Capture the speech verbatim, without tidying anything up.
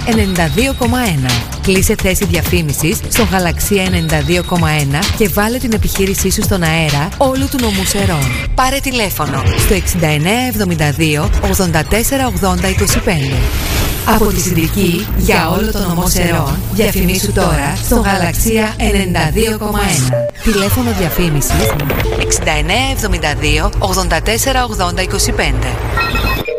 ενενήντα δύο κόμμα ένα. Κλείσε θέση διαφήμισης στο Γαλαξία ενενήντα δύο κόμμα ένα και βάλε την επιχείρησή σου στον αέρα όλου του νομού Σερών. Πάρε τηλέφωνο στο εξήντα εννέα εβδομήντα δύο ογδόντα τέσσερα ογδόντα είκοσι πέντε. Από τη Συνδική για όλο το νομό Σερών, διαφημίσου τώρα στο Γαλαξία ενενήντα δύο κόμμα ένα. Τηλέφωνο διαφήμισης εξήντα εννέα εβδομήντα δύο ογδόντα τέσσερα ογδόντα είκοσι πέντε.